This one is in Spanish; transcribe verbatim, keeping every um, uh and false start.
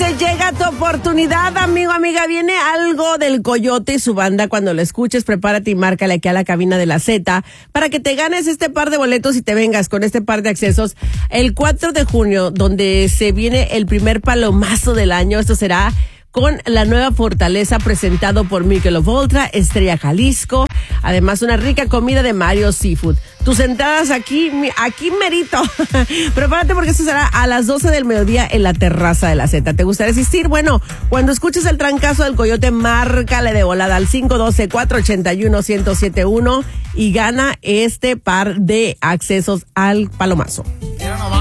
dice, llega tu oportunidad, amigo, amiga. Viene algo del Coyote y su banda. Cuando lo escuches, prepárate y márcale aquí a la cabina de la Z para que te ganes este par de boletos y te vengas con este par de accesos el cuatro de junio, donde se viene el primer palomazo del año. Esto será con la nueva Fortaleza, presentado por Michelob Ultra, Estrella Jalisco. Además, una rica comida de Mario Seafood. Tus entradas aquí, aquí merito. Prepárate porque esto será a las doce del mediodía en la terraza de la Z. ¿Te gustaría asistir? Bueno, cuando escuches el trancazo del Coyote, márcale de volada al cinco uno dos, cuatro ocho uno, uno cero siete uno y gana este par de accesos al palomazo.